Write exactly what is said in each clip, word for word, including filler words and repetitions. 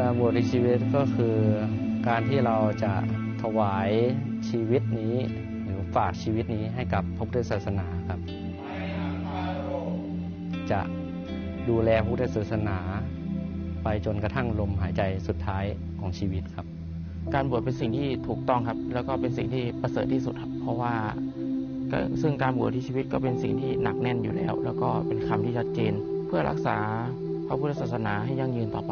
บวชในชีวิตก็คือการที่เราจะถวายชีวิตนี้หรือฝากชีวิตนี้ให้กับพระพุทธศาสนาครับจะดูแลพระพุทธศาสนาไปจนกระทั่งลมหายใจสุดท้ายของชีวิตครับการบวชเป็นสิ่งที่ถูกต้องครับแล้วก็เป็นสิ่งที่ประเสริฐที่สุดครับเพราะว่าซึ่งการบวชที่ชีวิตก็เป็นสิ่งที่หนักแน่นอยู่แล้วแล้วก็เป็นคำที่ชัดเจนเพื่อรักษาพระพุทธศาสนาให้ยั่งยืนต่อไป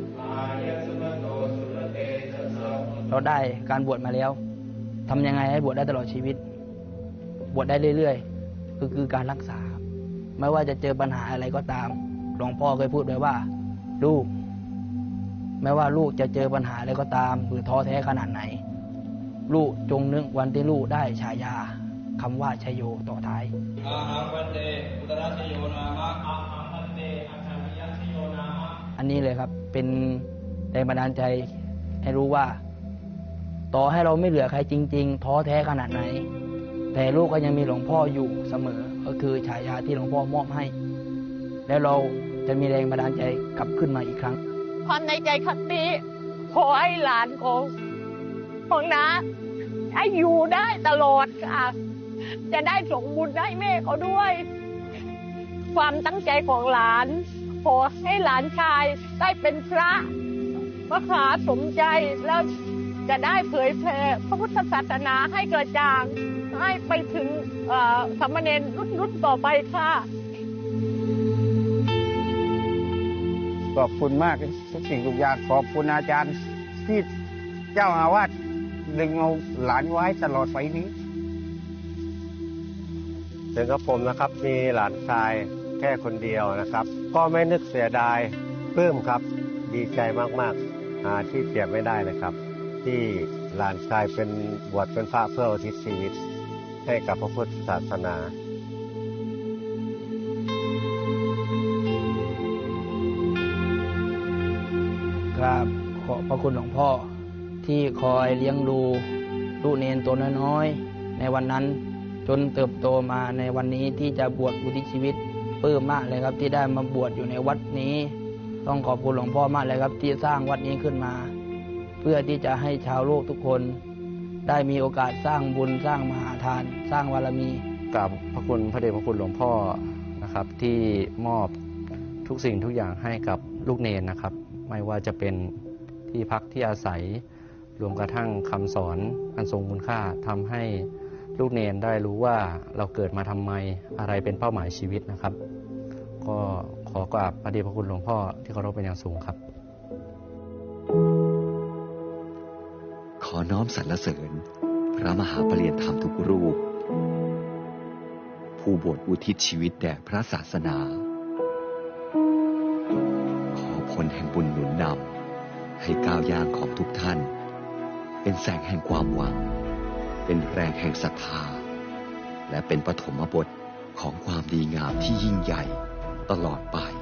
เราได้การบวชมาแล้วทำยังไงให้บวชได้ตลอดชีวิตบวชได้เรื่อยๆก็คือการรักษาไม่ว่าจะเจอปัญหาอะไรก็ตามหลวงพ่อเคยพูดไว้ว่าลูกแม้ว่าลูกจะเจอปัญหาอะไรก็ตามหรือท้อแท้ขนาดไหนลูกจงนึกวันที่ลูกได้ฉายาคำว่าชโยต่อท้ายอันนี้เลยครับเป็นแรงบันดาลใจให้รู้ว่าต่อให้เราไม่เหลือใครจริงๆท้อแท้ขนาดไหนแต่ลูกก็ยังมีหลวงพ่ออยู่เสมอก็คือฉายาที่หลวงพ่อมอบให้แล้วเราจะมีแรงบันดาลใจกลับขึ้นมาอีกครั้งความในใจครั้งนี้ขอให้หลานของของน้าให้อยู่ได้ตลอดค่ะจะได้ส่งบุญให้แม่เขาด้วยความตั้งใจของหลานขอให้หลานชายได้เป็นพระมหาสมใจแล้วจะได้เผยแผ่พระพุทธศาสนาให้กระจ่างให้ไปถึงสามเณรรุ่นๆต่อไปค่ะขอบคุณมากทุกสิ่งทุกอย่างขอบคุณอาจารย์ที่เจ้าอาวาสดึงเอาหลานไว้ตลอดไปนี้ถึงกับผมนะครับมีหลานชายแค่คนเดียวนะครับก็ไม่นึกเสียดายปลื้มครับดีใจมากๆหาที่เปรียบไม่ได้เลยครับที่หลานชายเป็นบวชเป็นพระเพื่ออุทิศชีวิตให้กับพระพุทธศาสนาครับขอบพระคุณหลวงพ่อที่คอยเลี้ยงดูลูกเนรตัวน้อยๆในวันนั้นจนเติบโตมาในวันนี้ที่จะบวชอุทิศชีวิตปลื้มมากเลยครับที่ได้มาบวชอยู่ในวัดนี้ต้องขอบคุณหลวงพ่อมากเลยครับที่สร้างวัดนี้ขึ้นมาเพื่อที่จะให้ชาวโลกทุกคนได้มีโอกาสสร้างบุญสร้างมหาทานสร้างบารมีกราบพระคุณพระเดชพระคุณหลวงพ่อนะครับที่มอบทุกสิ่งทุกอย่างให้กับลูกเนรนะครับไม่ว่าจะเป็นที่พักที่อาศัยรวมกระทั่งคำสอนอันทรงคุณค่าทำให้ลูกเนรได้รู้ว่าเราเกิดมาทำไมอะไรเป็นเป้าหมายชีวิตนะครับก็ขอกราบพระเดชพระคุณหลวงพ่อที่เคารพเป็นอย่างสูงครับขอน้อมสรรเสริญพระมหาปริยธรรมทุกรูปผู้บวชอุทิศชีวิตแด่พระศาสนาขอผลแห่งบุญหนุนนำให้ก้าวย่างของทุกท่านเป็นแสงแห่งความหวังเป็นแรงแห่งศรัทธาและเป็นปฐมบทของความดีงามที่ยิ่งใหญ่ตลอดไป